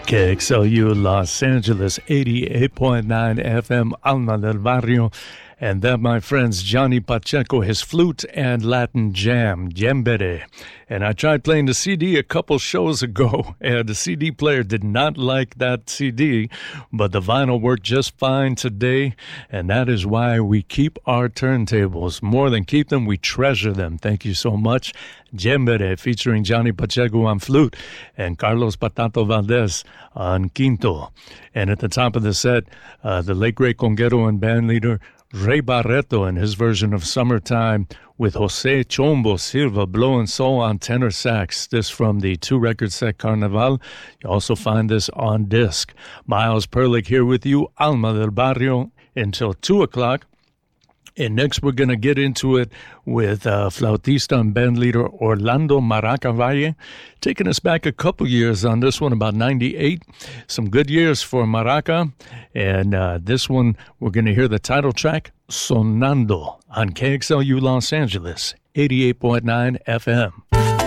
KXLU Los Angeles, 88.9 FM, Alma del Barrio. And that, my friends, Johnny Pacheco, his flute and Latin jam, Djembere. And I tried playing the CD a couple shows ago, and the CD player did not like that CD, but the vinyl worked just fine today, and that is why we keep our turntables. More than keep them, we treasure them. Thank you so much. Djembere, featuring Johnny Pacheco on flute and Carlos Patato Valdez on quinto. And at the top of the set, the late great conguero and band leader Ray Barreto and his version of Summertime with Jose Chombo Silva blowing soul on tenor sax. This from the 2-record set Carnaval. You also find this on disc. Miles Perlich here with you, Alma del Barrio, until 2 o'clock. And next we're going to get into it with flautista and band leader Orlando Maraca Valle, taking us back a couple years on this one, about 98. Some good years for Maraca. And this one, we're going to hear the title track, Sonando, on KXLU Los Angeles, 88.9 FM.